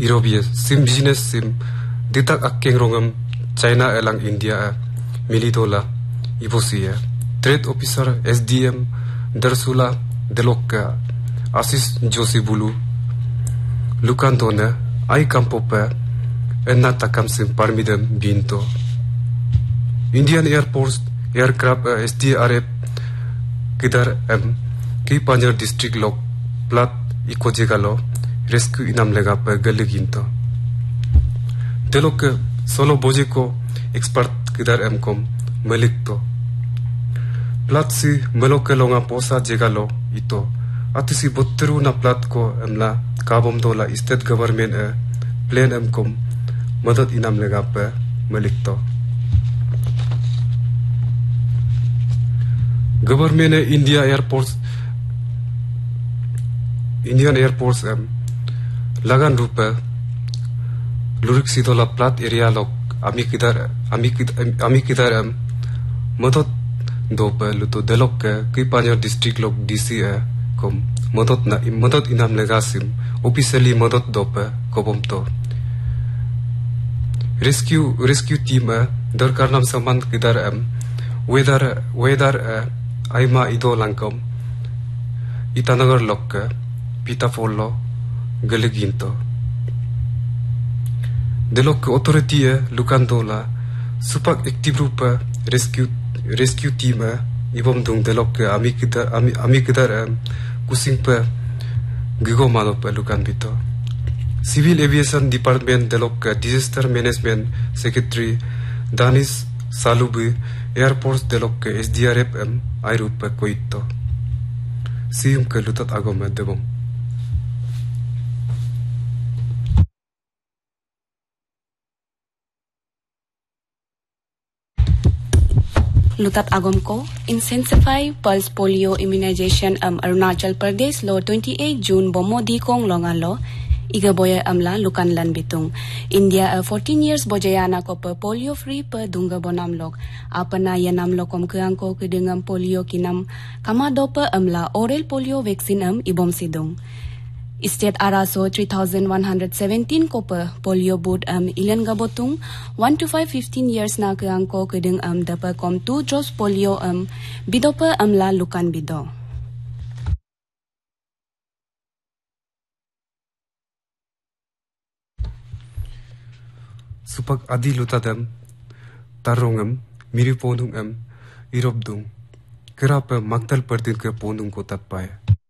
Irobia sim business sim ditak akeng rongam China elang India milidola ibosia trade officer SDM Darsula Delokka Asis Josi Bulu Lukantone ai kampope enna takam sim parmidem binto Indian Air Force aircraft SDRF kidar ki Panjir district lok plat iko jegalo rescue inam lega pe galeginto delok solo boje ko expert kidar kom malik to plat si meloke longa posa jegalo ito atisi botteru na plat ko emla kabom dola state government plan kom madad inam lega pe malik to government Indian Air Force lagan rupa lurik sidola plat area lok ami kidar madot dope luto delok ki Panjir district lok DC kom madot inam legasim officially madot dope kobom to rescue team darkar nam saman kidar weather aima ido langkom itanagar lok pita follo galeginto delok authority lukandola supak active rupa rescue team ibom dung delok ami kidar kusing pe gigo malo pe lukan bito civil aviation department delok disaster management secretary Danis Salubi Air Force delok SDRF ai rupa koito sium ke lutat agom debom Lutat agom ko intensify pulse polio immunization Arunachal Pradesh lo 28 June bomodi kong longa lo iga boya amla lukan lan bitung India 14 years bojayana ko per polio free per dunga bonam lok apana yanam lokom keang ko kedengam polio kinam kama dopa amla oral polio vaccine ibom sidung State araso 3117 ko per polio boot ilan gabotung 1 to 5 15 years na keang ko kedeng dapa kom 2 dose polio bidopa amla lukan bido supak adi lutadam tarongam miri ponung irobdung kerapa maktal perdin ke ponung ko tatpaya